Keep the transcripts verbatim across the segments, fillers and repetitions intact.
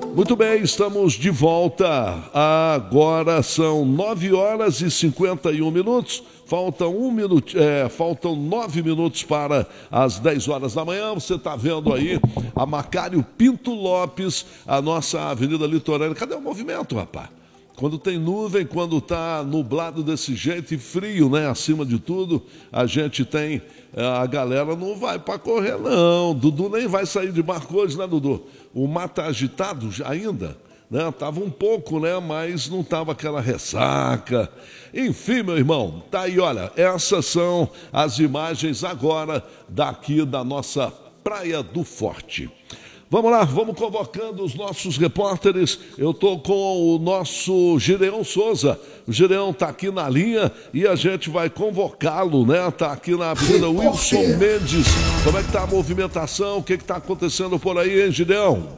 Muito bem, estamos de volta. Agora são nove horas e cinquenta e um minutos. Faltam um minuto, é, faltam nove minutos para as dez horas da manhã. Você está vendo aí a Macário Pinto Lopes, a nossa avenida litorânea. Cadê o movimento, rapaz? Quando tem nuvem, quando está nublado desse jeito e frio, né? Acima de tudo, a gente tem... A galera não vai para correr, não. Dudu nem vai sair de barco hoje, né, Dudu? O mar está agitado ainda, né? Tava um pouco, né? Mas não tava aquela ressaca. Enfim, meu irmão, tá aí, olha. Essas são as imagens agora daqui da nossa Praia do Forte. Vamos lá, vamos convocando os nossos repórteres. Eu estou com o nosso Gideão Souza. O Gideão está aqui na linha e a gente vai convocá-lo, né? Está aqui na Avenida Wilson Mendes. Como é que está a movimentação? O que está acontecendo por aí, hein, Gideão?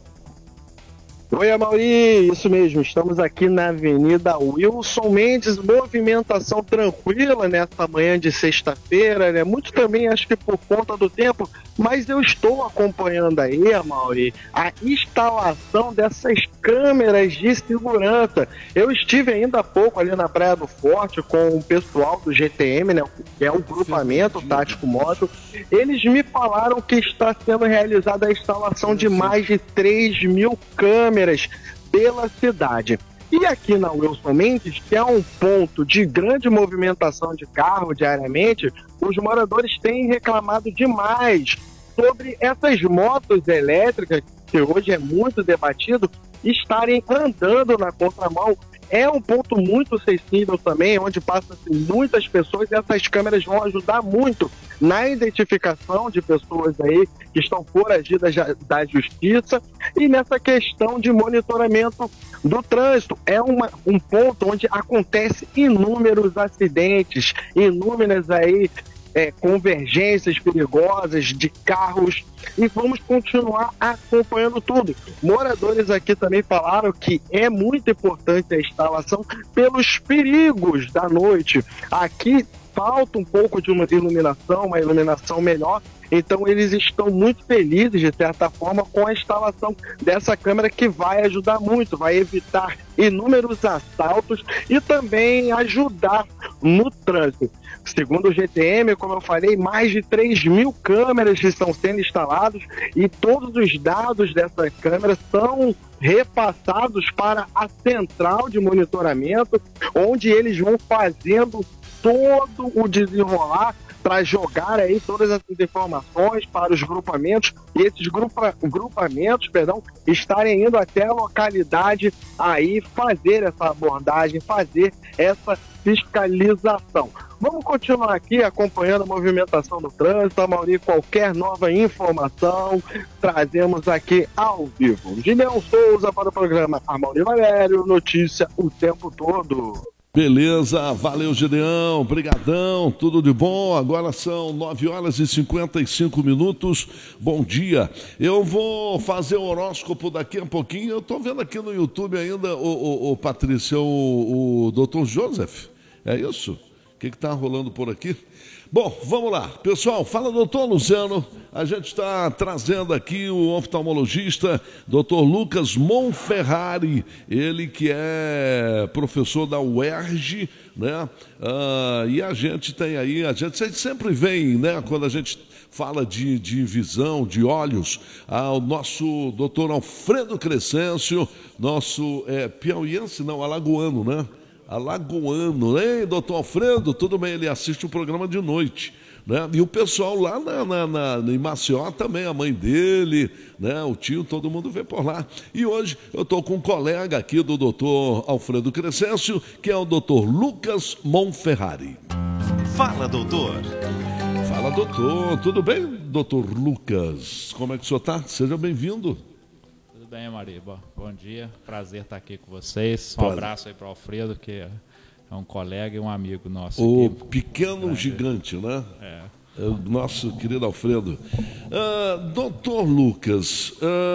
Oi, Amauri, isso mesmo, estamos aqui na Avenida Wilson Mendes, movimentação tranquila nesta manhã de sexta-feira, né? Muito também, acho que por conta do tempo, mas eu estou acompanhando aí, Amauri, a instalação dessas câmeras de segurança. Eu estive ainda há pouco ali na Praia do Forte com o pessoal do G T M, né? Que é o grupamento tático moto. Eles me falaram que está sendo realizada a instalação de mais de três mil câmeras pela cidade. E aqui na Wilson Mendes, que é um ponto de grande movimentação de carro diariamente, os moradores têm reclamado demais sobre essas motos elétricas, que hoje é muito debatido, estarem andando na contramão. É um ponto muito sensível também, onde passam muitas pessoas, e essas câmeras vão ajudar muito na identificação de pessoas aí que estão foragidas da justiça e nessa questão de monitoramento do trânsito. É uma, um ponto onde acontece inúmeros acidentes, inúmeras aí É, convergências perigosas de carros, e vamos continuar acompanhando tudo. Moradores aqui também falaram que é muito importante a instalação pelos perigos da noite. Aqui falta um pouco de uma iluminação, uma iluminação melhor, então eles estão muito felizes, de certa forma, com a instalação dessa câmera, que vai ajudar muito, vai evitar inúmeros assaltos e também ajudar no trânsito. Segundo o G T M, como eu falei, mais de três mil câmeras estão sendo instaladas e todos os dados dessas câmeras são repassados para a central de monitoramento, onde eles vão fazendo todo o desenrolar para jogar aí todas essas informações para os grupamentos, e esses grupa, grupamentos, perdão, estarem indo até a localidade aí fazer essa abordagem, fazer essa fiscalização. Vamos continuar aqui acompanhando a movimentação do trânsito. Amauri, qualquer nova informação, trazemos aqui ao vivo. Gideão Souza para o programa Amauri Valério, notícia o tempo todo. Beleza, valeu, Gideão, brigadão, tudo de bom. Agora são nove horas e cinquenta e cinco minutos, bom dia. Eu vou fazer o horóscopo daqui a pouquinho. Eu estou vendo aqui no YouTube ainda, o, o, o Patrícia, o, o doutor Joseph, é isso? O que está rolando por aqui? Bom, vamos lá. Pessoal, fala, doutor Luciano. A gente está trazendo aqui o oftalmologista, doutor Lucas Monferrari, ele que é professor da U E R J, né? Ah, e a gente tem aí, a gente sempre vem, né, quando a gente fala de, de visão, de olhos, ao nosso doutor Alfredo Crescêncio, nosso é, piauiense, não, alagoano, né? Alagoano, hein, doutor Alfredo? Tudo bem, ele assiste o programa de noite, né? E o pessoal lá na, na, na, em Maceió também, a mãe dele, né? O tio, todo mundo vê por lá. E hoje eu estou com um colega aqui do doutor Alfredo Crescêncio, que é o doutor Lucas Monferrari. Fala, doutor. Fala, doutor. Tudo bem, doutor Lucas? Como é que o senhor está? Seja bem-vindo. Tudo bem, Mariba? Bom dia, prazer estar aqui com vocês. Um Pode. abraço aí para o Alfredo, que é um colega e um amigo nosso. O aqui. pequeno Prazer. gigante, né? É. É o nosso querido Alfredo. Uh, doutor Lucas,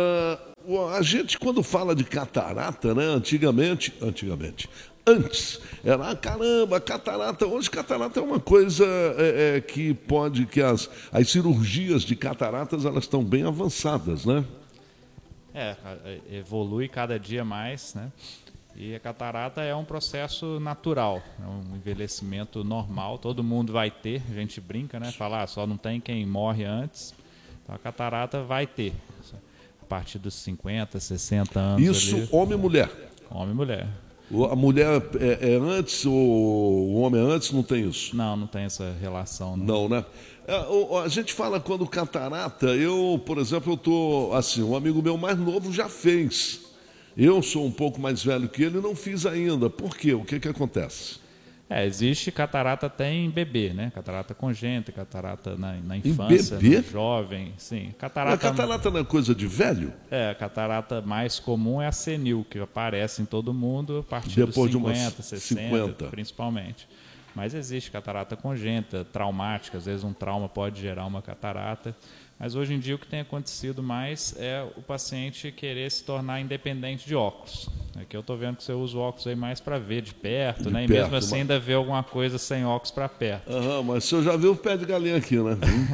uh, a gente quando fala de catarata, né? Antigamente, antigamente, antes, era, ah, caramba, catarata, hoje catarata é uma coisa é, é, que pode, que as, as cirurgias de cataratas, elas estão bem avançadas, né? É, evolui cada dia mais, né? E a catarata é um processo natural, é um envelhecimento normal, todo mundo vai ter, a gente brinca, né? Fala, ah, só não tem quem morre antes. Então a catarata vai ter, a partir dos cinquenta, sessenta anos. Isso, ali, homem e mulher? Homem e mulher. A mulher é, é antes, o homem é antes, não tem isso? Não, não tem essa relação. Não, não né? A gente fala quando catarata, eu, por exemplo, eu tô assim, um amigo meu mais novo já fez. Eu sou um pouco mais velho que ele e não fiz ainda. Por quê? O que que acontece? É, existe catarata até em bebê, né? Catarata congênita, catarata na, na infância, em bebê? No jovem, sim. Catarata, a catarata não é coisa de velho? É, a catarata mais comum é a senil, que aparece em todo mundo a partir Depois dos cinquenta, de umas sessenta, cinquenta. Principalmente. Mas existe catarata congênita, traumática, às vezes um trauma pode gerar uma catarata. Mas hoje em dia o que tem acontecido mais é o paciente querer se tornar independente de óculos. Aqui eu estou vendo que você usa o óculos aí mais para ver de perto, de né? E perto, mesmo assim mas... ainda vê alguma coisa sem óculos para perto. Aham, mas você já viu o pé de galinha aqui, né?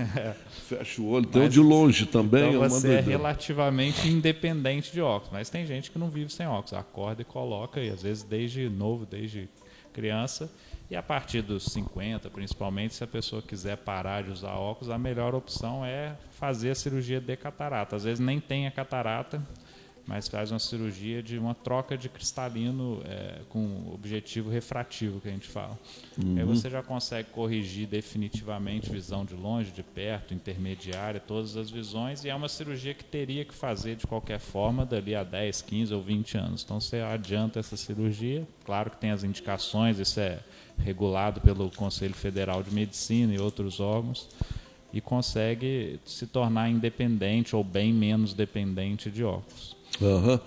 Fecha o olho, tem um mas, de longe também. Então é você uma é relativamente independente de óculos, mas tem gente que não vive sem óculos, acorda e coloca, e às vezes desde novo, desde criança. E a partir dos cinquenta, principalmente, se a pessoa quiser parar de usar óculos, a melhor opção é fazer a cirurgia de catarata. Às vezes nem tem a catarata, mas faz uma cirurgia de uma troca de cristalino é, com objetivo refrativo, que a gente fala. Uhum. Aí você já consegue corrigir definitivamente visão de longe, de perto, intermediária, todas as visões, e é uma cirurgia que teria que fazer de qualquer forma dali a dez, quinze ou vinte anos. Então você adianta essa cirurgia, claro que tem as indicações, isso é regulado pelo Conselho Federal de Medicina e outros órgãos, e consegue se tornar independente ou bem menos dependente de óculos. Uhum.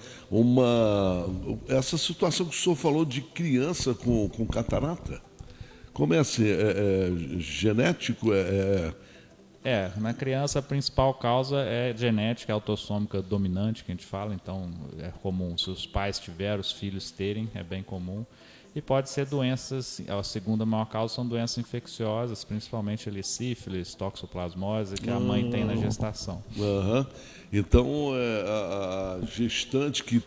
Uma, essa situação que o senhor falou de criança com, com catarata, como é assim? É, é genético? É, é... é, na criança a principal causa é genética, autossômica dominante, que a gente fala, então é comum. Se os pais tiverem, os filhos terem, é bem comum. E pode ser doenças, a segunda maior causa são doenças infecciosas, principalmente ali, sífilis, toxoplasmose, que a mãe tem na gestação. Uhum. Então, é, a, a gestante que...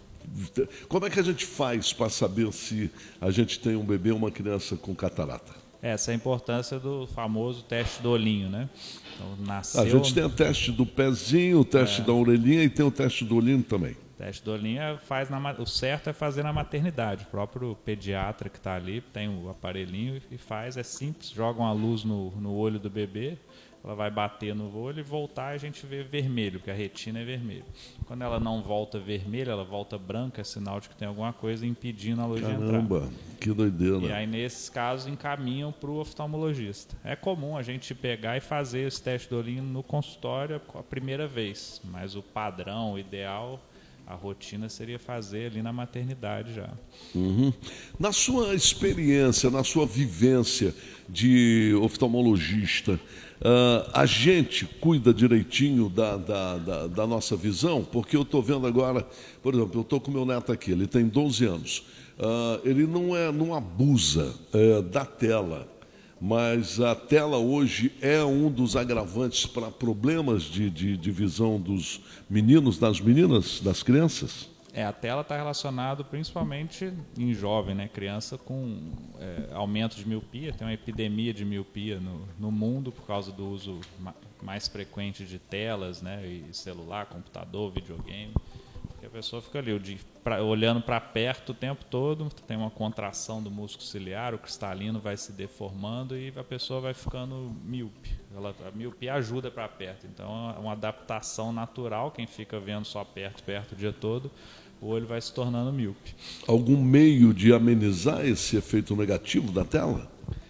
Como é que a gente faz para saber se a gente tem um bebê ou uma criança com catarata? Essa é a importância do famoso teste do olhinho, né? Então, nasceu... A gente tem o teste do pezinho, o teste é. da orelhinha e tem o teste do olhinho também. O teste do olhinho faz na, o certo é fazer na maternidade. O próprio pediatra que está ali tem o aparelhinho e faz, é simples, joga uma luz no, no olho do bebê, ela vai bater no olho e voltar, e a gente vê vermelho, porque a retina é vermelha. Quando ela não volta vermelha, ela volta branca, é sinal de que tem alguma coisa impedindo a luz Caramba, de entrar. Caramba, que doideira. E aí, nesses casos, encaminham para o oftalmologista. É comum a gente pegar e fazer esse teste do olhinho no consultório a primeira vez, mas o padrão, o ideal... A rotina seria fazer ali na maternidade já. Uhum. Na sua experiência, na sua vivência de oftalmologista, uh, a gente cuida direitinho da, da, da, da nossa visão? Porque eu estou vendo agora, por exemplo, eu estou com meu neto aqui, ele tem doze anos. Uh, ele não, é, não abusa é, da tela. Mas a tela hoje é um dos agravantes para problemas de, de, de visão dos meninos, das meninas, das crianças? É, a tela está relacionada principalmente em jovem, né? Criança com é, aumento de miopia, tem uma epidemia de miopia no, no mundo por causa do uso ma mais frequente de telas, né? E celular, computador, videogame. A pessoa fica ali de, pra, olhando para perto o tempo todo, tem uma contração do músculo ciliar, o cristalino vai se deformando e a pessoa vai ficando míope. Ela, a miopia ajuda para perto, então é uma adaptação natural. Quem fica vendo só perto, perto o dia todo, o olho vai se tornando míope. Algum meio de amenizar esse efeito negativo da tela?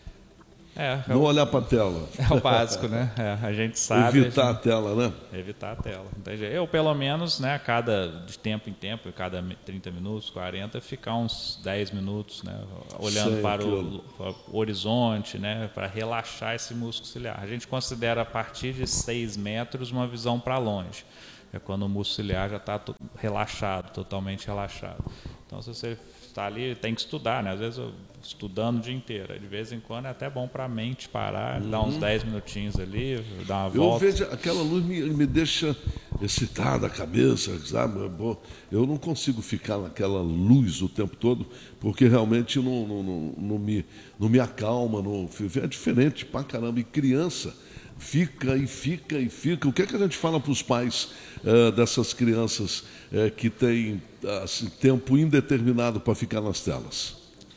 É, não é o, olhar para a tela. É o básico, né? É, a gente sabe... Evitar a, gente, a tela, né? Evitar a tela. Eu, pelo menos, né, cada, de tempo em tempo, cada trinta minutos, quarenta, ficar uns dez minutos, né, olhando Sei, para, o, para o horizonte, né, para relaxar esse músculo ciliar. A gente considera, a partir de seis metros, uma visão para longe. é quando o músculo ciliar já está relaxado, totalmente relaxado. Então, se você está ali, tem que estudar, né? Às vezes eu estudando o dia inteiro. De vez em quando é até bom para a mente parar, uhum. dar uns dez minutinhos ali, dar uma eu volta. Eu vejo, aquela luz me, me deixa excitada a cabeça, sabe? Eu não consigo ficar naquela luz o tempo todo, porque realmente não, não, não, não, me, não me acalma. Não, é diferente pra caramba. E criança fica e fica e fica. O que é que a gente fala para os pais uh, dessas crianças uh, que têm assim, tempo indeterminado para ficar nas telas?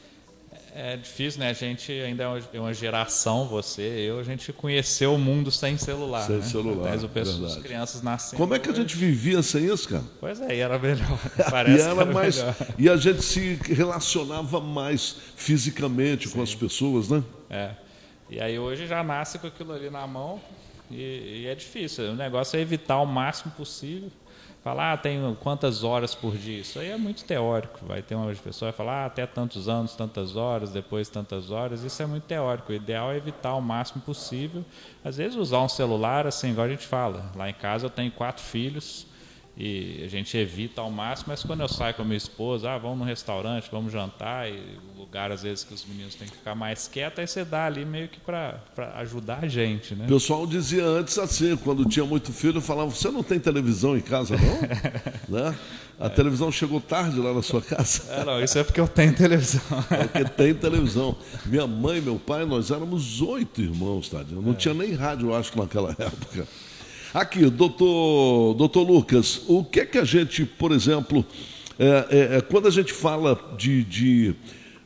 É difícil, né? A gente ainda é uma geração, você, eu, a gente conheceu o mundo sem celular. Sem né? celular, Mas o pessoal, as crianças nascendo. Como é que a gente vivia sem isso, cara? Pois é, e era melhor. Parece e, era que era mais, melhor. E a gente se relacionava mais fisicamente Sim. com as pessoas, né? É. E aí hoje já nasce com aquilo ali na mão e, e é difícil. O negócio é evitar o máximo possível. Falar, ah, tem quantas horas por dia? Isso aí é muito teórico. Vai ter uma pessoa que vai falar, ah, até tantos anos, tantas horas, depois tantas horas. Isso é muito teórico. O ideal é evitar o máximo possível. Às vezes usar um celular, assim, igual a gente fala. Lá em casa eu tenho quatro filhos e a gente evita ao máximo, mas quando eu saio com a minha esposa, ah, vamos no restaurante, vamos jantar, e o lugar às vezes que os meninos têm que ficar mais quietos, aí você dá ali meio que para ajudar a gente, né? O pessoal dizia antes assim, quando tinha muito filho, falava, você não tem televisão em casa não? né? A é. televisão chegou tarde lá na sua casa? É, não, isso é porque eu tenho televisão. É porque tem televisão. Minha mãe e meu pai, nós éramos oito irmãos, tadinho. Não é. tinha nem rádio, eu acho, naquela época. Aqui, doutor, doutor Lucas, o que é que a gente, por exemplo, é, é, quando a gente fala de, de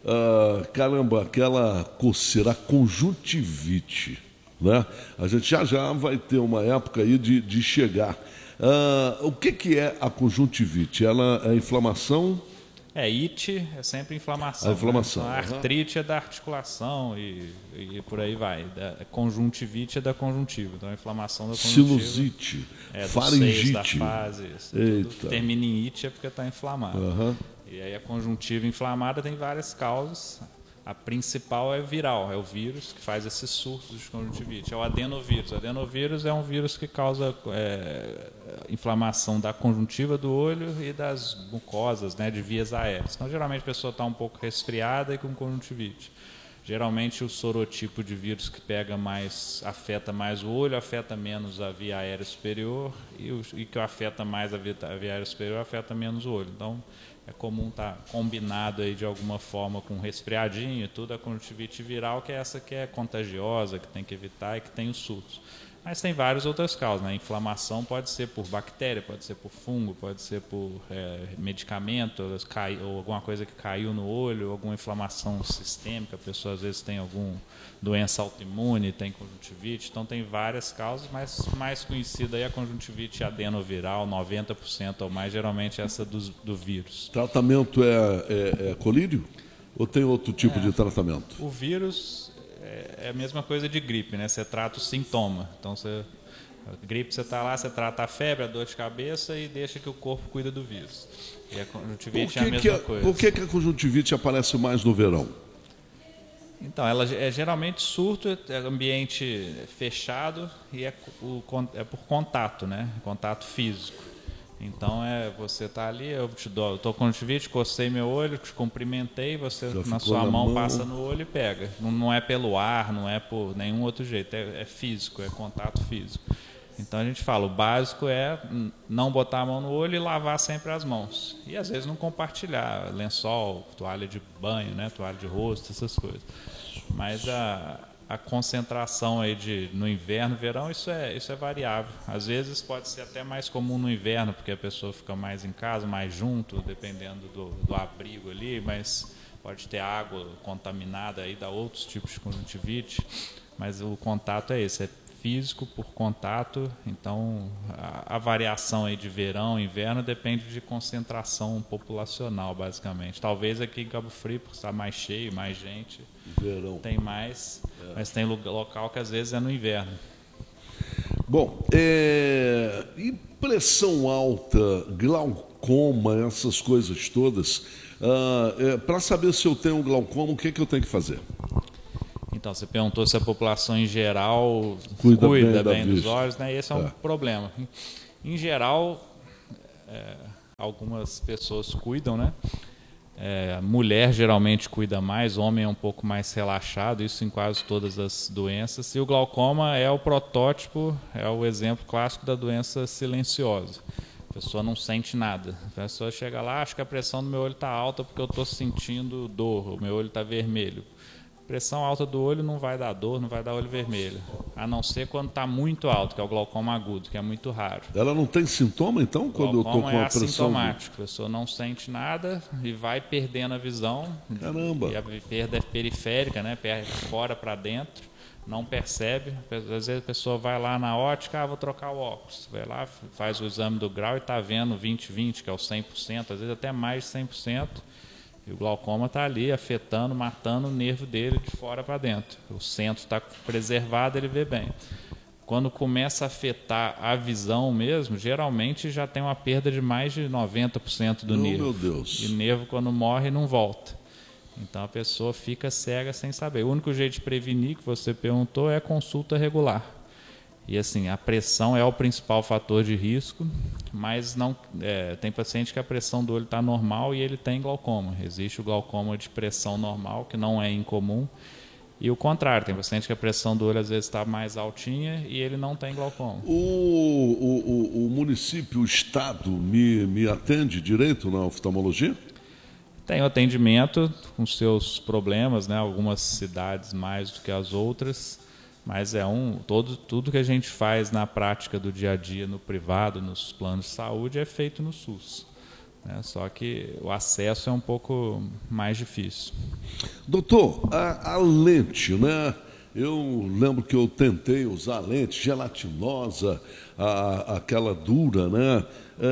uh, caramba, aquela coceira, a conjuntivite, né? A gente já já vai ter uma época aí de, de chegar. Uh, o que, que é a conjuntivite? Ela é inflamação? É, it é sempre inflamação. A inflamação. Né? A artrite uhum. é da articulação e, e por aí vai. A conjuntivite é da conjuntiva. Então a inflamação da conjuntiva. Sinusite, é, faringite. Da fase, tudo termina em it é porque está inflamado. Uhum. E aí a conjuntiva inflamada tem várias causas. A principal é viral, é o vírus que faz esses surtos de conjuntivite. É o adenovírus. O adenovírus é um vírus que causa é, inflamação da conjuntiva do olho e das mucosas, né, de vias aéreas. Então, geralmente, a pessoa está um pouco resfriada e com conjuntivite. Geralmente, o sorotipo de vírus que pega mais, afeta mais o olho, afeta menos a via aérea superior, e o e que afeta mais a via, a via aérea superior, afeta menos o olho. Então, é comum estar tá combinado aí de alguma forma com resfriadinho e tudo, a conjuntivite viral, que é essa que é contagiosa, que tem que evitar e que tem os surtos. Mas tem várias outras causas, né? Inflamação pode ser por bactéria, pode ser por fungo, pode ser por é, medicamento, cai, ou alguma coisa que caiu no olho, alguma inflamação sistêmica, a pessoa às vezes tem alguma doença autoimune, tem conjuntivite, então tem várias causas, mas mais conhecida aí é a conjuntivite adenoviral, noventa por cento ou mais, geralmente essa do, do vírus. Tratamento é, é, é colírio? Ou tem outro tipo é, de tratamento? O vírus é a mesma coisa de gripe, né? Você trata o sintoma. Então, você, a gripe, você está lá, você trata a febre, a dor de cabeça e deixa que o corpo cuida do vírus. E a conjuntivite é a mesma que a, coisa. Por que, que a conjuntivite aparece mais no verão? Então, ela é geralmente surto, é ambiente fechado e é, o, é por contato, né? Contato físico. Então, é, você está ali, eu te dou, estou com conjuntivite, cocei meu olho, te cumprimentei, você Já na sua na mão, mão passa no olho e pega. Não, não é pelo ar, não é por nenhum outro jeito, é, é físico, é contato físico. Então, a gente fala, o básico é não botar a mão no olho e lavar sempre as mãos. E, às vezes, não compartilhar lençol, toalha de banho, né, toalha de rosto, essas coisas. Mas a... a concentração aí de, no inverno, verão, isso é, isso é variável. Às vezes pode ser até mais comum no inverno, porque a pessoa fica mais em casa, mais junto, dependendo do, do abrigo ali, mas pode ter água contaminada, aí dá outros tipos de conjuntivite, mas o contato é esse, é físico por contato, então a, a variação aí de verão, inverno, depende de concentração populacional, basicamente. Talvez aqui em Cabo Frio, por estar mais cheio, mais gente, verão. Tem mais, é. Mas tem local que às vezes é no inverno. Bom, é, e pressão alta, glaucoma, essas coisas todas, ah, é, para saber se eu tenho glaucoma, o que, que eu tenho que fazer? Então, você perguntou se a população em geral cuida, cuida bem, bem dos olhos, né? Esse é um é. problema. Em geral, é, algumas pessoas cuidam, né? É, mulher geralmente cuida mais, homem é um pouco mais relaxado, isso em quase todas as doenças. E o glaucoma é o protótipo, é o exemplo clássico da doença silenciosa. A pessoa não sente nada. A pessoa chega lá, acho que a pressão do meu olho está alta porque eu estou sentindo dor, o meu olho está vermelho. Pressão alta do olho não vai dar dor, não vai dar olho vermelho. A não ser quando está muito alto, que é o glaucoma agudo, que é muito raro. Ela não tem sintoma, então, quando eu estou com é a pressão? Assintomático. A pessoa não sente nada e vai perdendo a visão. Caramba! E a perda é periférica, né? Perde fora para dentro, não percebe. Às vezes a pessoa vai lá na ótica, ah, vou trocar o óculos. Vai lá, faz o exame do grau e está vendo vinte vinte, que é o cem por cento, às vezes até mais de cem por cento. E o glaucoma está ali afetando, matando o nervo dele de fora para dentro. O centro está preservado, ele vê bem. Quando começa a afetar a visão mesmo, geralmente já tem uma perda de mais de noventa por cento do oh, nervo. Meu Deus. E o nervo, quando morre, não volta. Então a pessoa fica cega sem saber. O único jeito de prevenir, que você perguntou, é a consulta regular. E assim, a pressão é o principal fator de risco, mas não é, tem paciente que a pressão do olho está normal e ele tem glaucoma. Existe o glaucoma de pressão normal, que não é incomum. E o contrário, tem paciente que a pressão do olho às vezes está mais altinha e ele não tem glaucoma. O, o, o, o município, o estado, me, me atende direito na oftalmologia? Tem o atendimento com seus problemas, né? Algumas cidades mais do que as outras, mas é um todo, tudo que a gente faz na prática do dia a dia, no privado, nos planos de saúde, é feito no SUS. Né? Só que o acesso é um pouco mais difícil. Doutor, a, a lente, né? Eu lembro que eu tentei usar lente gelatinosa, a, aquela dura, né?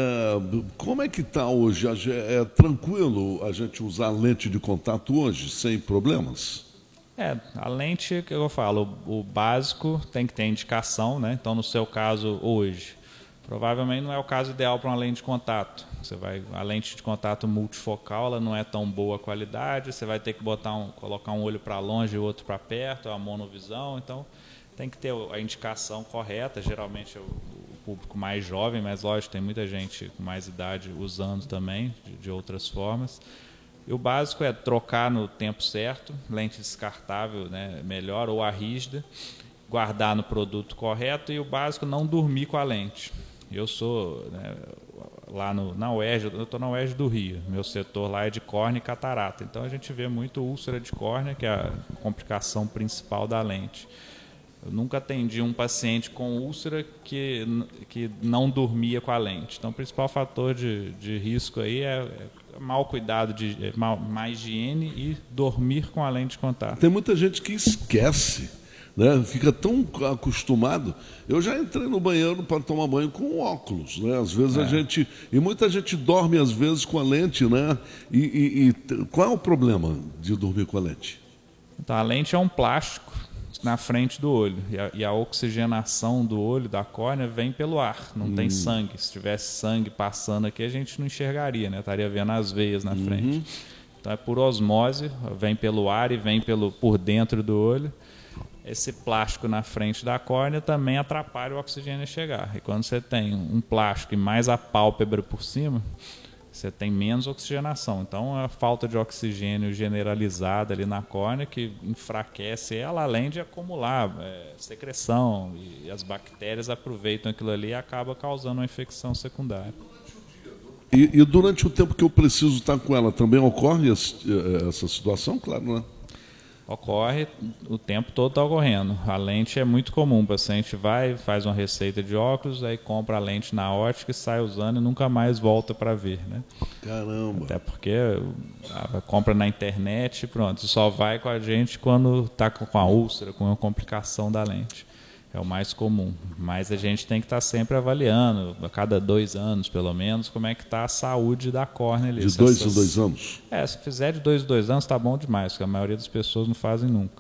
É, como é que está hoje? É tranquilo a gente usar lente de contato hoje, sem problemas? É, a lente, que eu falo, o, o básico tem que ter indicação, né? Então, no seu caso, hoje, provavelmente não é o caso ideal para uma lente de contato. Você vai, a lente de contato multifocal, ela não é tão boa qualidade, você vai ter que botar um, colocar um olho para longe e o outro para perto, é uma monovisão, então tem que ter a indicação correta, geralmente é o, o público mais jovem, mas lógico, tem muita gente com mais idade usando também, de, de outras formas. E o básico é trocar no tempo certo, lente descartável, né, melhor, ou a rígida, guardar no produto correto, e o básico, não dormir com a lente. Eu sou, né, lá no, na U E R J, eu estou na U E R J do Rio, meu setor lá é de córnea e catarata, então a gente vê muito úlcera de córnea, que é a complicação principal da lente. Eu nunca atendi um paciente com úlcera que, que não dormia com a lente. Então o principal fator de, de risco aí é, é mal cuidado, de é mal, má higiene e dormir com a lente de contato. Tem muita gente que esquece, né? Fica tão acostumado. Eu já entrei no banheiro para tomar banho com óculos, né? Às vezes é. a gente... E muita gente dorme, às vezes, com a lente, né? E, e, e qual é o problema de dormir com a lente? Então, a lente é um plástico na frente do olho. E a, e a oxigenação do olho, da córnea, vem pelo ar. Não hum. tem sangue. Se tivesse sangue passando aqui, a gente não enxergaria, né? Estaria vendo as veias na frente. Uhum. Então, é por osmose, vem pelo ar e vem pelo, por dentro do olho. Esse plástico na frente da córnea também atrapalha o oxigênio a chegar. E quando você tem um plástico e mais a pálpebra por cima, você tem menos oxigenação. Então, é a falta de oxigênio generalizada ali na córnea que enfraquece ela, além de acumular é, secreção. E as bactérias aproveitam aquilo ali e acaba causando uma infecção secundária. E, e durante o tempo que eu preciso estar com ela, também ocorre essa situação? Claro, não é? Ocorre, o tempo todo está ocorrendo. A lente é muito comum. O paciente vai, faz uma receita de óculos, aí compra a lente na ótica e sai usando e nunca mais volta para ver, né? Caramba! Até porque a, compra na internet, pronto, só vai com a gente quando está com a úlcera, com a complicação da lente. É o mais comum. Mas a gente tem que estar sempre avaliando, a cada dois anos, pelo menos, como é que está a saúde da córnea ali. De se dois essas... em dois anos? É, se fizer de dois em dois anos, está bom demais, porque a maioria das pessoas não fazem nunca.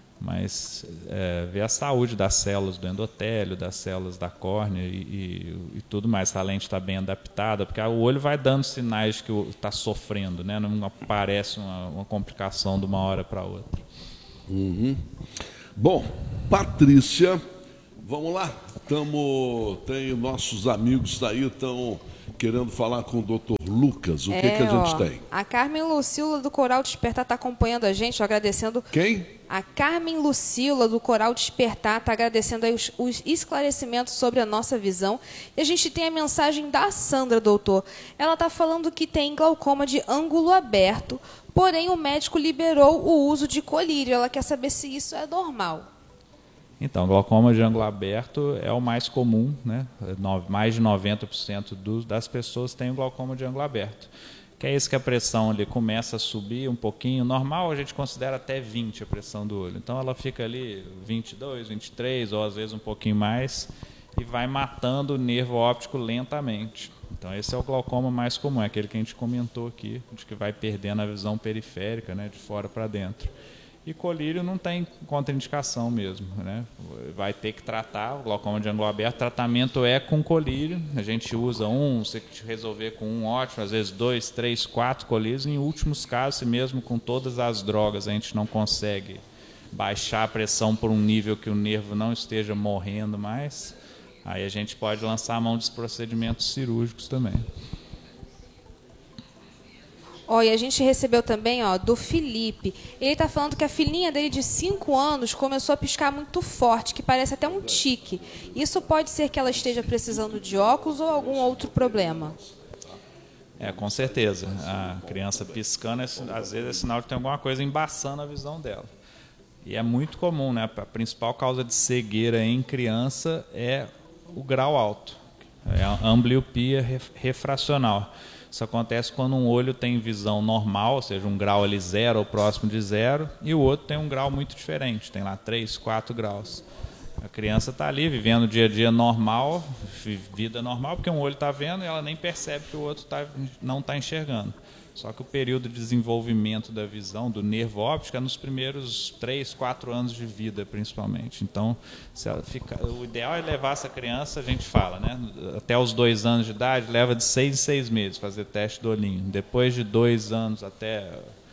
Mas é, ver a saúde das células do endotélio, das células da córnea e, e, e tudo mais, se a lente está bem adaptada, porque o olho vai dando sinais que está sofrendo, né? Não aparece uma, uma complicação de uma hora para outra. Uhum. Bom, Patrícia Vamos lá, Tamo, tem nossos amigos aí, estão querendo falar com o doutor Lucas. O é, que, que a gente ó, tem? A Carmen Lucila do Coral Despertar está acompanhando a gente, ó, agradecendo. Quem? A Carmen Lucila do Coral Despertar está agradecendo aí os, os esclarecimentos sobre a nossa visão. E a gente tem a mensagem da Sandra, doutor. Ela está falando que tem glaucoma de ângulo aberto, porém o médico liberou o uso de colírio. Ela quer saber se isso é normal. Então, glaucoma de ângulo aberto é o mais comum, né? Mais de noventa por cento do, das pessoas têm o glaucoma de ângulo aberto. Que é isso que a pressão ali começa a subir um pouquinho. Normal, a gente considera até vinte a pressão do olho. Então, ela fica ali vinte e dois, vinte e três, ou às vezes um pouquinho mais, e vai matando o nervo óptico lentamente. Então, esse é o glaucoma mais comum, é aquele que a gente comentou aqui, de que vai perdendo a visão periférica, né, de fora para dentro. E colírio não tem contraindicação mesmo, né? Vai ter que tratar o glaucoma de ângulo aberto. O tratamento é com colírio. A gente usa um, se resolver com um, ótimo. Às vezes dois, três, quatro colírios. Em últimos casos, se mesmo com todas as drogas a gente não consegue baixar a pressão por um nível que o nervo não esteja morrendo mais, aí a gente pode lançar a mão dos procedimentos cirúrgicos também. Ó, e a gente recebeu também, ó, do Felipe. Ele está falando que a filhinha dele de cinco anos começou a piscar muito forte, que parece até um tique. Isso pode ser que ela esteja precisando de óculos ou algum outro problema? É, com certeza. A criança piscando, às vezes é sinal de que tem alguma coisa embaçando a visão dela. E é muito comum, né? A principal causa de cegueira em criança é o grau alto. É a ambliopia refracional. Isso acontece quando um olho tem visão normal, ou seja, um grau ali zero ou próximo de zero, e o outro tem um grau muito diferente, tem lá três, quatro graus. A criança está ali vivendo o dia a dia normal, vida normal, porque um olho está vendo e ela nem percebe que o outro tá, não está enxergando. Só que o período de desenvolvimento da visão, do nervo óptico, é nos primeiros três, quatro anos de vida, principalmente. Então, se ela fica, o ideal é levar essa criança, a gente fala, né, até os dois anos de idade, leva de seis em seis meses fazer teste do olhinho. Depois de dois anos até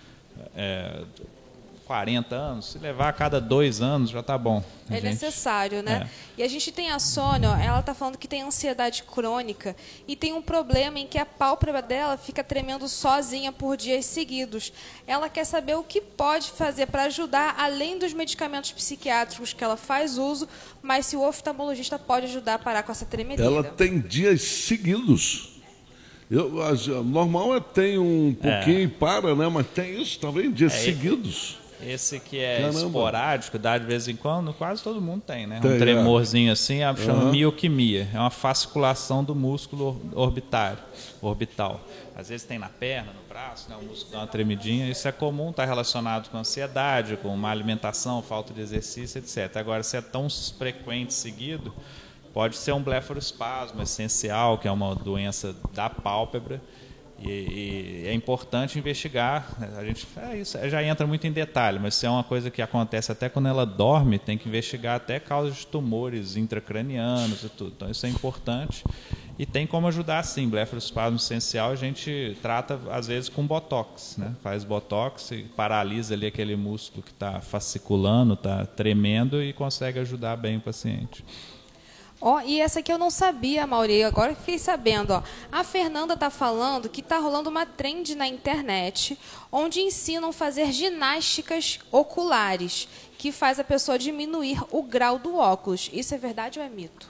é, quarenta anos, se levar a cada dois anos já está bom. É gente, necessário, né? É. E a gente tem a Sônia, ó, ela está falando que tem ansiedade crônica e tem um problema em que a pálpebra dela fica tremendo sozinha por dias seguidos. Ela quer saber o que pode fazer para ajudar, além dos medicamentos psiquiátricos que ela faz uso, mas se o oftalmologista pode ajudar a parar com essa tremedeira. Ela tem dias seguidos. Eu, normal é tem um pouquinho É. e para, né? Mas tem isso também, dias É, seguidos. Esse que é Caramba. esporádico, dá de vez em quando, quase todo mundo tem, né? Tem, um é. tremorzinho assim, a chama Uhum. mioquimia. É uma fasciculação do músculo orbitário, orbital. Às vezes tem na perna, no braço, né? O músculo dá uma tremidinha. Isso é comum, está relacionado com ansiedade, com má alimentação, falta de exercício, etcétera. Agora, se é tão frequente seguido, pode ser um blefaroespasmo essencial, que é uma doença da pálpebra. E, e é importante investigar. A gente é, isso já entra muito em detalhe, mas se é uma coisa que acontece até quando ela dorme, tem que investigar até causas de tumores intracranianos e tudo. Então isso é importante e tem como ajudar sim. Blefaroespasmo essencial a gente trata às vezes com botox, né? Faz botox e paralisa ali aquele músculo que está fasciculando, está tremendo e consegue ajudar bem o paciente. Ó, e essa aqui eu não sabia, Mauri, agora que fiquei sabendo. Ó. A Fernanda está falando que está rolando uma trend na internet onde ensinam a fazer ginásticas oculares, que faz a pessoa diminuir o grau do óculos. Isso é verdade ou é mito?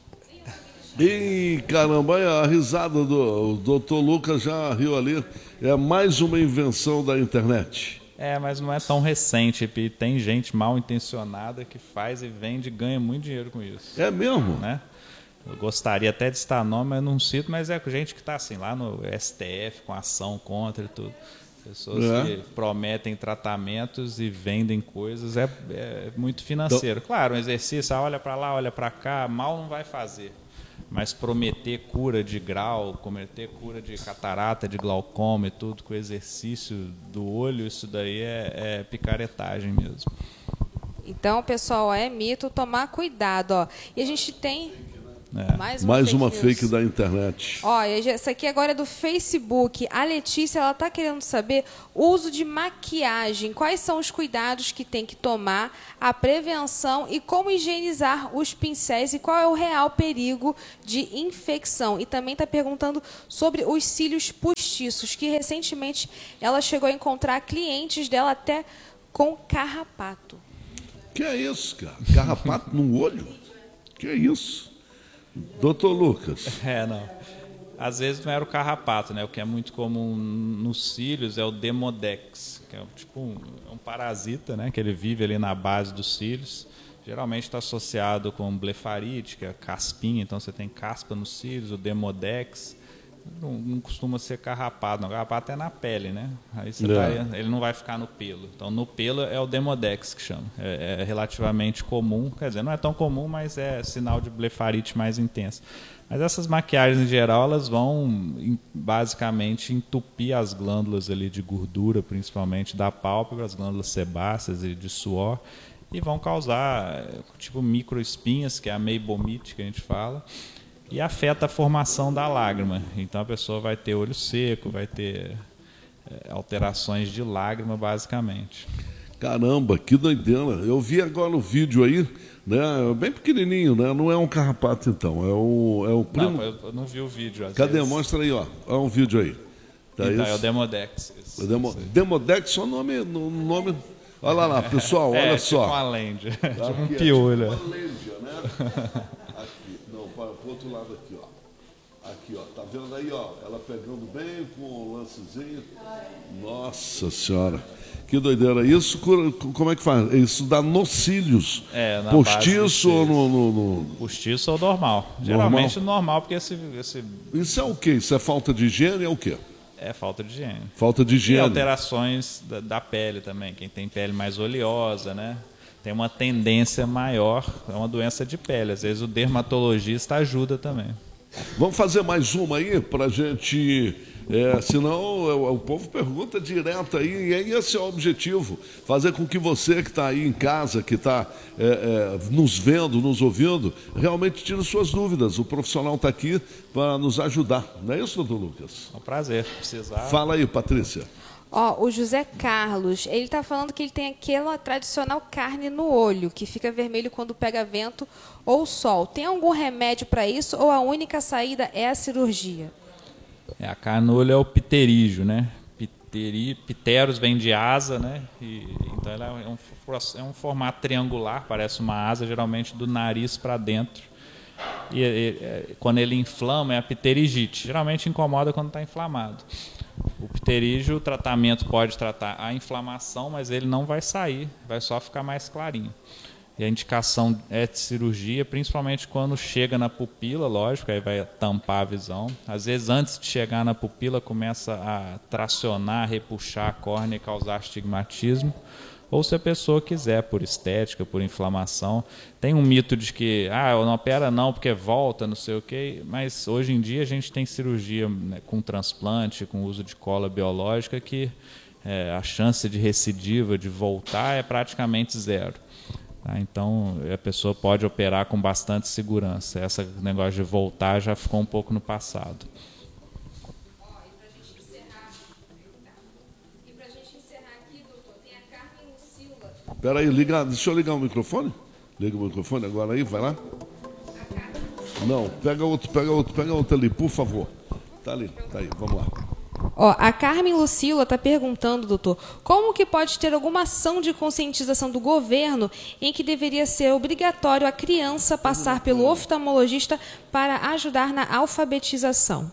Ih, caramba, a risada do doutor Lucas já riu ali. É mais uma invenção da internet. É, mas não é tão recente. E tem gente mal intencionada que faz e vende e ganha muito dinheiro com isso. É mesmo? Né? Eu gostaria até de citar nome, mas não cito, mas é gente que está assim, lá no S T F, com ação contra e tudo. Pessoas É. que prometem tratamentos e vendem coisas. É, é muito financeiro. Claro, um exercício, ah, olha para lá, olha para cá, mal não vai fazer. Mas prometer cura de grau, prometer cura de catarata, de glaucoma e tudo, com exercício do olho, isso daí é, é picaretagem mesmo. Então, pessoal, é mito, tomar cuidado. Ó. E a gente tem... É. Mais uma, Mais fake, uma news. fake da internet. Ó, essa aqui agora é do Facebook. A Letícia, ela tá querendo saber o uso de maquiagem. Quais são os cuidados que tem que tomar, a prevenção e como higienizar os pincéis e qual é o real perigo de infecção. E também tá perguntando sobre os cílios postiços, que recentemente ela chegou a encontrar clientes dela até com carrapato. Que é isso, cara? Carrapato no olho? Que é isso? Doutor Lucas. É, não. Às vezes não era o carrapato, né? O que é muito comum nos cílios é o Demodex, que é tipo um, um parasita, né? Que ele vive ali na base dos cílios. Geralmente está associado com blefarite, que é caspinha, então você tem caspa nos cílios, o Demodex. Não, não costuma ser carrapato, não. Carrapato é na pele, né? Aí você É. vai, ele não vai ficar no pelo. Então, no pelo é o Demodex que chama. É, é relativamente comum, quer dizer, não é tão comum, mas é sinal de blefarite mais intensa. Mas essas maquiagens, em geral, elas vão em, basicamente entupir as glândulas ali de gordura, principalmente da pálpebra, as glândulas sebáceas e de suor, e vão causar tipo microespinhas, que é a meibomite que a gente fala, e afeta a formação da lágrima. Então a pessoa vai ter olho seco, vai ter é, alterações de lágrima, basicamente. Caramba, que doideira. Eu vi agora o vídeo aí, né? Bem pequenininho, né? Não é um carrapato, então. É o, é o primo. Não, eu não vi o vídeo. Às Cadê? vezes. Mostra aí, ó. É um vídeo aí. Tá Então, isso? é o Demodex. Isso, O Demo... isso aí. Demodex, só nome, no nome. Olha lá, pessoal, olha é, só. Tipo uma lente, tipo um Aqui, é piolho. tipo uma lêndia, né? Aqui, não, para o outro lado aqui, ó. Aqui, ó, tá vendo aí, ó? Ela pegando bem com o lancezinho. Nossa Senhora, que doideira. Isso, como é que faz? Isso dá nos cílios. É, na base dos Postiço ou cílios. no, no, no... Postiço ou normal? Geralmente normal, porque esse, esse Isso é o quê? Isso é falta de higiene? É o quê? é falta de higiene. Falta de E higiene. alterações da, da pele também. Quem tem pele mais oleosa, né? Tem uma tendência maior, é uma doença de pele. Às vezes o dermatologista ajuda também. Vamos fazer mais uma aí para gente, é, senão o, o povo pergunta direto aí, e aí esse é o objetivo, fazer com que você que está aí em casa, que está é, é, nos vendo, nos ouvindo, realmente tire suas dúvidas. O profissional está aqui para nos ajudar, não é isso, doutor Lucas? É um prazer, precisar. Fala aí, Patrícia. Ó, o José Carlos, ele tá falando que ele tem aquela tradicional carne no olho, que fica vermelho quando pega vento ou sol. Tem algum remédio para isso ou a única saída é a cirurgia? É, a carne no olho é o pterígio, né? Pteri, pteros vem de asa, né? E, então ela é um, é um formato triangular, parece uma asa, geralmente do nariz para dentro. E, e quando ele inflama é a pterigite. Geralmente incomoda quando está inflamado. O pterígio, o tratamento pode tratar a inflamação, mas ele não vai sair, vai só ficar mais clarinho. E a indicação é de cirurgia, principalmente quando chega na pupila, lógico, aí vai tampar a visão. Às vezes, antes de chegar na pupila, começa a tracionar, repuxar a córnea e causar astigmatismo. Ou se a pessoa quiser, por estética, por inflamação. Tem um mito de que, ah, não opera não, porque volta, não sei o quê. Mas hoje em dia a gente tem cirurgia, né, com transplante, com uso de cola biológica, que é, a chance de recidiva, de voltar, é praticamente zero. Tá? Então a pessoa pode operar com bastante segurança. Esse negócio de voltar já ficou um pouco no passado. Espera aí, liga, deixa eu ligar o microfone. Liga o microfone agora aí, vai lá. Não, pega outro, pega outro, pega outro ali, por favor. Tá ali, tá aí, vamos lá. Ó, a Carmen Lucila está perguntando, doutor, como que pode ter alguma ação de conscientização do governo em que deveria ser obrigatório a criança passar pelo oftalmologista para ajudar na alfabetização?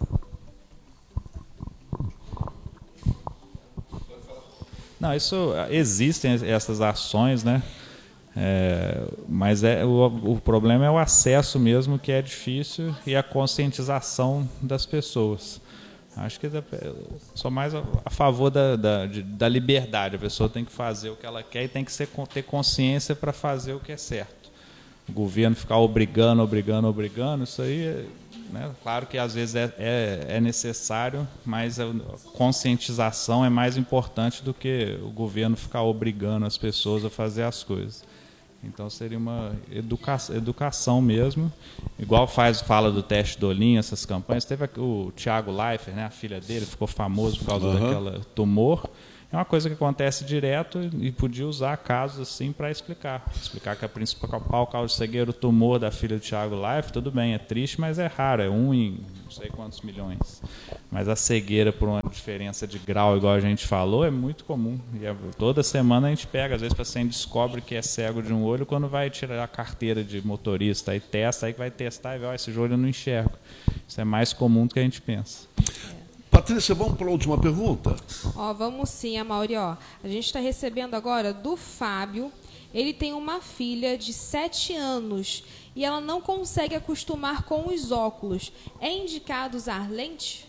Não, isso existem essas ações, né? É, mas é, o, o problema é o acesso mesmo, que é difícil, e a conscientização das pessoas. Acho que sou mais a, a favor da, da, de, da liberdade. A pessoa tem que fazer o que ela quer e tem que ser, ter consciência para fazer o que é certo. O governo ficar obrigando, obrigando, obrigando, isso aí, né? Claro que às vezes é, é, é necessário, mas a conscientização é mais importante do que o governo ficar obrigando as pessoas a fazer as coisas. Então seria uma educa educação mesmo, igual faz, fala do teste do olhinho, essas campanhas. Teve o Thiago Leifert, né, a filha dele, ficou famoso por causa uhum. daquela tumor. É uma coisa que acontece direto e podia usar casos assim para explicar. Explicar que a principal causa de cegueira, o tumor da filha do Thiago Leifert, tudo bem, é triste, mas é raro, é um em não sei quantos milhões. Mas a cegueira por uma diferença de grau, igual a gente falou, é muito comum. E é, toda semana a gente pega, às vezes o paciente descobre que é cego de um olho quando vai tirar a carteira de motorista, aí testa, aí vai testar e vê, ó, esse olho eu não enxergo. Isso é mais comum do que a gente pensa. Patrícia, vamos para a última pergunta? Ó, vamos sim, Amaury. Ó, a gente está recebendo agora do Fábio. Ele tem uma filha de sete anos e ela não consegue acostumar com os óculos. É indicado usar lente?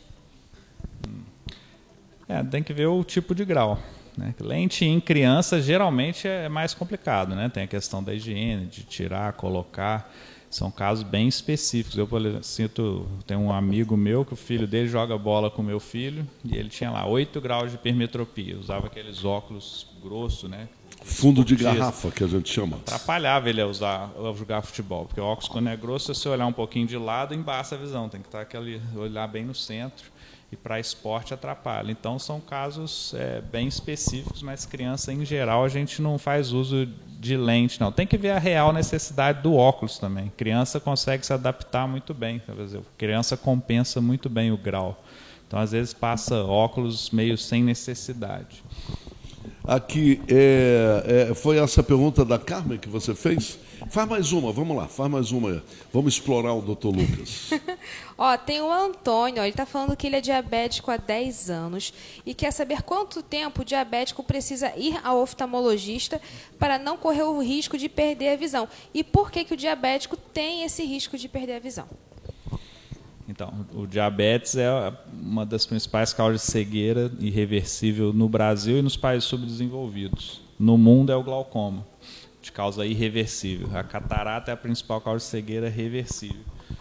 É, tem que ver o tipo de grau, né? Lente em criança geralmente é mais complicado, né? Tem a questão da higiene, de tirar, colocar. São casos bem específicos. Eu, por exemplo, sinto, tenho um amigo meu que o filho dele joga bola com o meu filho e ele tinha lá oito graus de hipermetropia. Usava aqueles óculos grossos, né? Fundo de garrafa, que a gente chama. Atrapalhava ele a, usar, a jogar futebol, porque o óculos, quando é grosso, se você olhar um pouquinho de lado, embaça a visão. Tem que estar aquele, olhar bem no centro. E para esporte atrapalha. Então são casos é, bem específicos, mas criança em geral a gente não faz uso de lente, não. Tem que ver a real necessidade do óculos também. Criança consegue se adaptar muito bem. Quer dizer, criança compensa muito bem o grau. Então às vezes passa óculos meio sem necessidade. Aqui, é, é, foi essa pergunta da Carmen que você fez? Faz mais uma, vamos lá, faz mais uma. Vamos explorar o doutor Lucas. Ó, tem o Antônio, ó, ele está falando que ele é diabético há dez anos e quer saber quanto tempo o diabético precisa ir ao oftalmologista para não correr o risco de perder a visão. E por que, que o diabético tem esse risco de perder a visão? Então, o diabetes é uma das principais causas de cegueira irreversível no Brasil e nos países subdesenvolvidos. No mundo é o glaucoma, de causa irreversível. A catarata é a principal causa de cegueira reversível.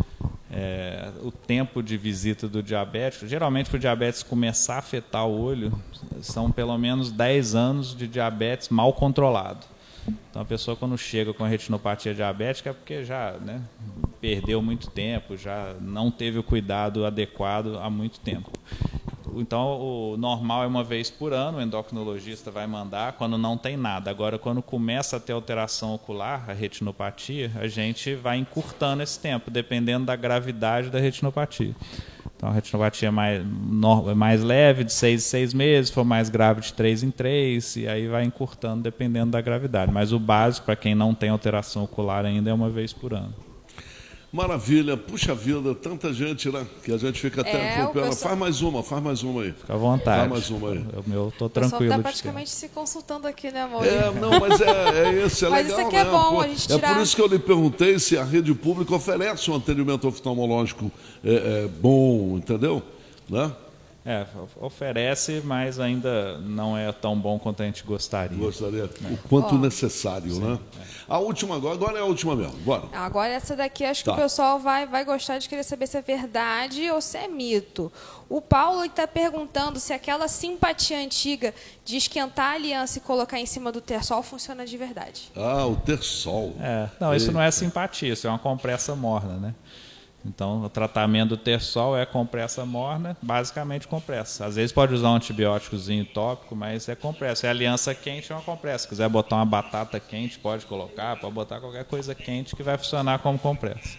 É, o tempo de visita do diabético, geralmente para o diabetes começar a afetar o olho, são pelo menos dez anos de diabetes mal controlado. Então a pessoa quando chega com a retinopatia diabética é porque já, né, perdeu muito tempo, já não teve o cuidado adequado há muito tempo. Então o normal é uma vez por ano, o endocrinologista vai mandar quando não tem nada. Agora quando começa a ter alteração ocular, a retinopatia, a gente vai encurtando esse tempo, dependendo da gravidade da retinopatia. Então a retinopatia é mais, mais leve, de seis em seis meses, se for mais grave, de três em três, e aí vai encurtando dependendo da gravidade. Mas o básico, para quem não tem alteração ocular ainda, é uma vez por ano. Maravilha, puxa vida, tanta gente, né? Que a gente fica até é, com pena. pessoal... Faz mais uma, faz mais uma aí. Fica à vontade. Faz mais uma aí. O meu, tô tranquilo. tranquilo. O pessoal está praticamente se consultando aqui, né, amor? É, não, mas é, é esse, é mas legal, isso aqui é né? bom, Pô, a gente tirar... É por isso que eu lhe perguntei se a rede pública oferece um atendimento oftalmológico é, é, bom, entendeu? Né? É, oferece, mas ainda não é tão bom quanto a gente gostaria. Gostaria, é. o quanto Ó, necessário, sim, né? É. A última agora, agora é a última mesmo, bora. Agora essa daqui acho tá. que o pessoal vai, vai gostar de querer saber se é verdade ou se é mito. O Paulo está perguntando se aquela simpatia antiga de esquentar a aliança e colocar em cima do terçol funciona de verdade. Ah, o terçol. É, não, isso não é simpatia, isso é uma compressa morna, né? Então, o tratamento do terçol é compressa morna, basicamente compressa. Às vezes pode usar um antibióticozinho tópico, mas é compressa. É aliança quente, é uma compressa. Se quiser botar uma batata quente, pode colocar, pode botar qualquer coisa quente que vai funcionar como compressa.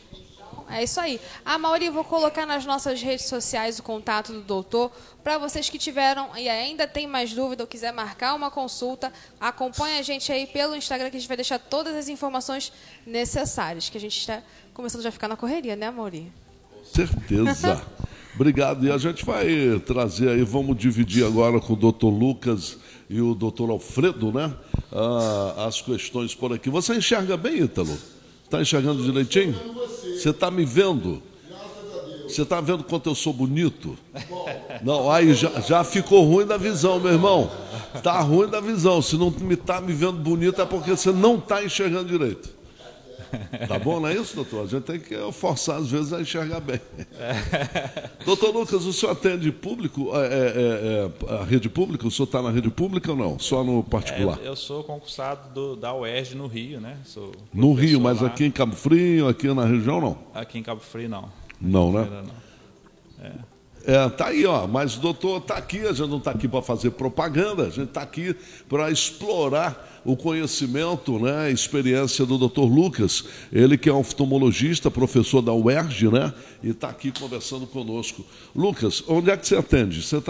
É isso aí. A Mauri, vou colocar nas nossas redes sociais o contato do doutor. Para vocês que tiveram e ainda tem mais dúvida ou quiser marcar uma consulta, acompanhe a gente aí pelo Instagram, que a gente vai deixar todas as informações necessárias, que a gente está começando já a ficar na correria, né, Mauri? Certeza. Obrigado. E a gente vai trazer aí, vamos dividir agora com o doutor Lucas e o doutor Alfredo, né? Ah, as questões por aqui. Você enxerga bem, Ítalo? Está enxergando direitinho? Você está me vendo? Você está vendo quanto eu sou bonito? Não, aí já, já ficou ruim da visão, meu irmão. Está ruim da visão. Se não me está me vendo bonito é porque você não está enxergando direito. Tá bom, não é isso, doutor? A gente tem que forçar, às vezes, a enxergar bem. É. Doutor Lucas, o senhor atende público, é, é, é, a rede pública? O senhor está na rede pública ou não? Só no particular? É, eu sou concursado do, da U E R J no Rio, né? Sou no Rio, mas lá. aqui em Cabo Frio, aqui na região, não? Aqui em Cabo Frio, não. Não, né? Não. É. É, tá aí, ó, mas o doutor está aqui, a gente não está aqui para fazer propaganda, a gente está aqui para explorar o conhecimento, né, a experiência do doutor Lucas, ele que é oftalmologista, professor da U E R J, né, e está aqui conversando conosco. Lucas, onde é que você atende? Você tá